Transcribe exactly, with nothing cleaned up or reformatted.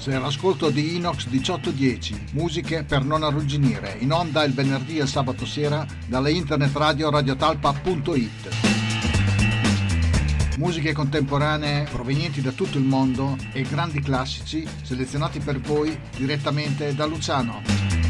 Sei all'ascolto di Inox diciotto dieci, musiche per non arrugginire, in onda il venerdì e il sabato sera dalle internet radio radiotalpa punto it. Musiche contemporanee provenienti da tutto il mondo e grandi classici selezionati per voi direttamente da Luciano.